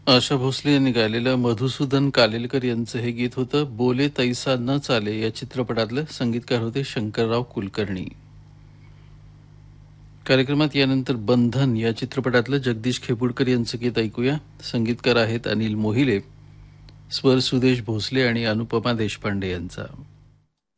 आशा भोसले यांनी गायलेलं मधुसूदन कालेलकर यांचं हे गीत होतं. बोले तैसा न चाले या चित्रपटातलं. संगीतकार होते शंकरराव कुलकर्णी. कार्यक्रमात यानंतर बंधन या चित्रपटातलं जगदीश खेपुडकर यांचं गीत ऐकूया. संगीतकार आहेत अनिल मोहिले, स्वर सुदेश भोसले आणि अनुपमा देशपांडे यांचा.